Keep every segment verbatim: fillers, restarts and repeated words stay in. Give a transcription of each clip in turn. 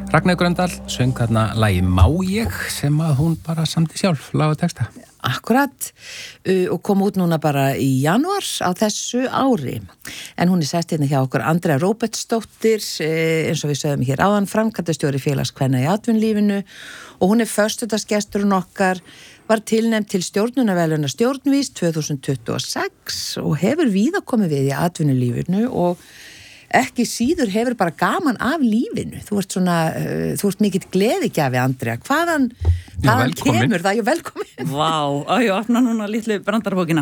Ragnheiður Gröndal söng þarna lagi Má ég sem að hún bara samdi sjálf, lag og texta. Akkurat, uh, og kom út núna bara í janúar á þessu ári. En hún er sest hérna hjá okkur Andrea Róbertsdóttir, uh, eins og við sögum hér áðan, framkvæmdastjóri félagskvenna í atvinnulífinu, og hún er föstudagsgesturinn okkar, var tilnefnd til stjórnunarverðlauna Stjórnvís tvö þúsund tuttugu og sex og hefur víða komið við í atvinnulífinu og ekki síður hefur bara gaman af lífinu. Þú ert svona, uh, þú ert mikill gleðigjafi, Andrea. Hvaðan, hvaðan kemur það? Já, velkomin. Vá, á ég opna núna litlu brandarbókina.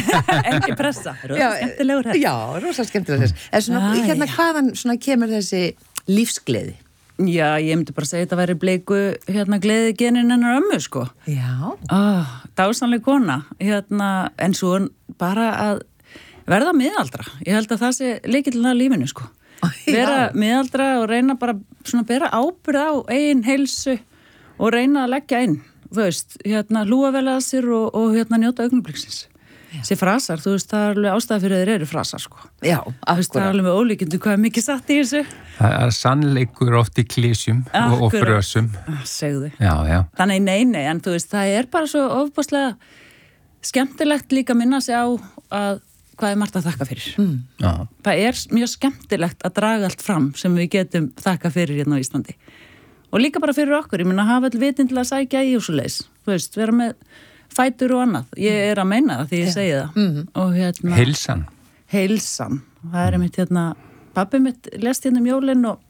Ekki pressa. Rósa skemmtilegur hér. Já, rosa skemmtilegur hér. En svona, Æ, hérna, hvaðan svona kemur þessi lífsgleði? Já, ég myndi bara segja þetta væri bleiku hérna gleði genin hennar ömmu, sko. Já. Ah, dásanleg kona. Hérna, en svo bara að verða miðaldra. Ég held að það sé lykillinn að lífinu, sko. Vera miðaldra og reyna bara svona bera ábyrgð á eigin heilsu og reyna að leggja inn, þú veist, hérna hlúa vel að sér og, og hérna njóta augnabliksins. Sér frasar, þú veist, það er alveg ástæða fyrir þeir eru frasar, sko. Já, akkurat. Það er alveg með ólíkindu hvað er mikið satt í þessu. Það er sannleikur oft í klísjum og, og frösum. Segðu. Já, já. Þannig nei, nei, en þú veist, það er bara svo ofboðslega skemmtilegt líka að minna sig á að hvað er margt að þakka fyrir. Mm. Það er mjög skemmtilegt að draga allt fram sem við getum þakka fyrir hérna á Íslandi. Og líka bara fyrir okkur, ég minna að hafa all vitin til að sækja í og svo leis. Þú veist, vera með fætur og annað. Ég er að meina það því ég segi það. Mm. Og hérna... Heilsan. Heilsan. Það er einmitt hérna, pabbi mitt lest hérna um jólin og,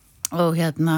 og hérna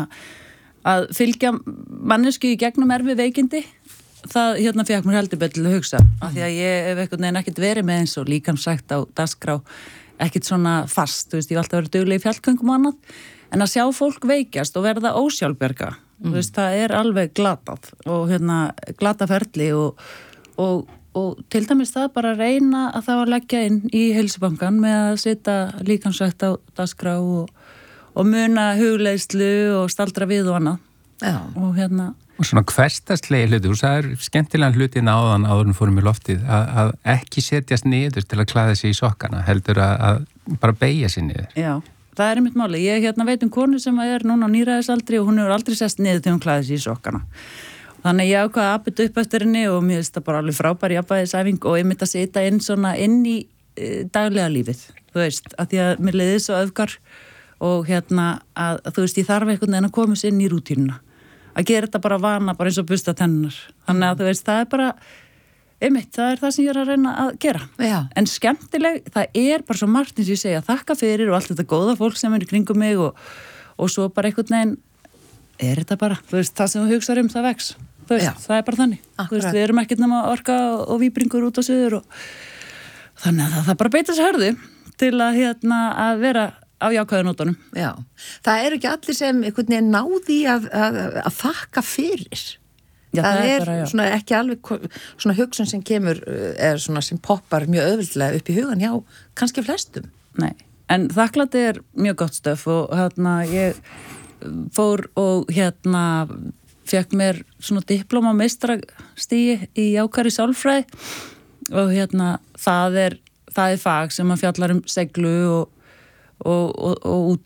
að fylgja mannesku í gegnum erfi veikindi. Það hérna fekk mér heldur betur til að hugsa af því að ég hef einhvern veginn ekkert verið með eins og líkam sagt á dagskrá ekkert svona fast, þú veist, ég hef alltaf verið dugleg í fjallgöngum og annað, en að sjá fólk veikjast og verða ósjálfbjarga mm. þú veist, það er alveg glatað og hérna glataferli og, og, og til dæmis það bara að reyna að það var að leggja inn í heilsubankan með að setja líkam sagt á dagskrá og, og muna hugleiðslu og staldra við og annað. Já. Og hérna Og svona hversdagslegi hluti, þú sagðir skemmtilegan hlutin áðan áður en fórum í loftið, að, að ekki setjast niður til að klæða sig í sokkana, heldur að, að bara beygja sig niður. Já, það er einmitt máli. Ég hérna veit um konu sem er núna á níræðisaldri og hún hefur aldrei sest niður til hún klæði sig í sokkana. Þannig ég ákvað að apita upp eftir henni og mér finnst það bara alveg frábær jafnvægisæfing og einmitt að setja inn svona inn í e, daglega lífið, þú veist, að því að mér leiði svo öfgar og hérna að, að þú veist, ég þarf einhvern veginn að komast inn í rútínuna. Að gera þetta bara vana, bara eins og busta tennunar. Þannig að þú veist, það er bara, einmitt, það er það sem ég er að reyna að gera. Já. En skemmtileg, það er bara svo margt eins og ég segja, þakka fyrir og allt þetta góða fólk sem er í kringum mig og, og svo bara einhvern veginn, er þetta bara, þú veist, það sem þú hugsar um, það vex. Þú veist, Já. það er bara þannig. Akkurat. Þú veist, við erum ekkert nema orka og víbringur út á suður og þannig að það, það bara beita sér hörðu til að, hérna, að vera á jákvæðunótunum. Já, það eru ekki allir sem einhvern veginn náði að, að, að þakka fyrir. Já, það, það er bara, svona ekki alveg svona hugsun sem kemur, er svona sem poppar mjög auðveldlega upp í hugan hjá kannski flestum. Nei, en þakklæti er mjög gott stöf og hérna ég fór og hérna fekk mér svona diplóma meistarastig í jákvæðri sálfræði og hérna það er, það er fag sem að fjallar um seglu og og, og, og